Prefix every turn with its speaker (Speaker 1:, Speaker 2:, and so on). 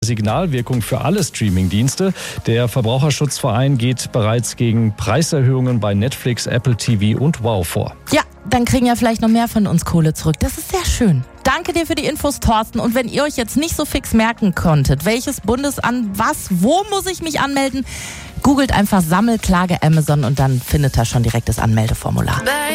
Speaker 1: Signalwirkung für alle Streamingdienste. Der Verbraucherschutzverein geht bereits gegen Preiserhöhungen bei Netflix, Apple TV und Wow vor.
Speaker 2: Ja, dann kriegen ja vielleicht noch mehr von uns Kohle zurück. Das ist sehr schön. Danke dir für die Infos, Thorsten. Und wenn ihr euch jetzt nicht so fix merken konntet, welches Bundesamt wo muss ich mich anmelden? Googelt einfach Sammelklage Amazon und dann findet ihr schon direkt das Anmeldeformular.